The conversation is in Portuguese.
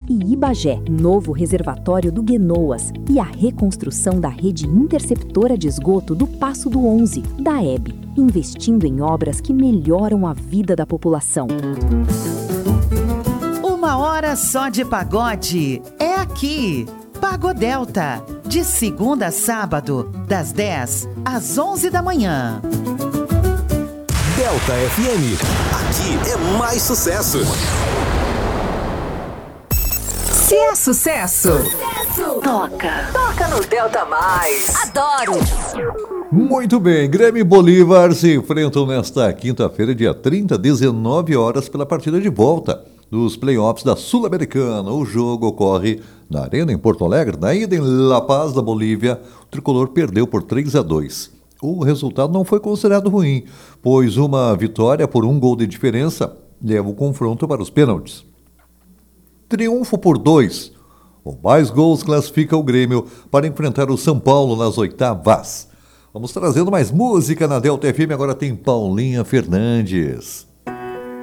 e Ibagé, novo reservatório do Guenoas e a reconstrução da rede interceptora de esgoto do Passo do 11, da EB, investindo em obras que melhoram a vida da população. Uma hora só de pagode é aqui. Pagodelta, de segunda a sábado, das 10 às 11 da manhã. Delta FM, aqui é mais sucesso. Se é sucesso, toca no Delta Mais. Adoro! Muito bem, Grêmio e Bolívar se enfrentam nesta quinta-feira, dia 30, 19 horas, pela partida de volta dos playoffs da Sul-Americana. O jogo ocorre na Arena, em Porto Alegre. Na ida em La Paz, da Bolívia, o tricolor perdeu por 3-2. O resultado não foi considerado ruim, pois uma vitória por 1 gol de diferença leva o confronto para os pênaltis. Triunfo por 2. O mais gols classifica o Grêmio para enfrentar o São Paulo nas oitavas. Vamos trazendo mais música na Delta FM. Agora tem Paulinha Fernandes.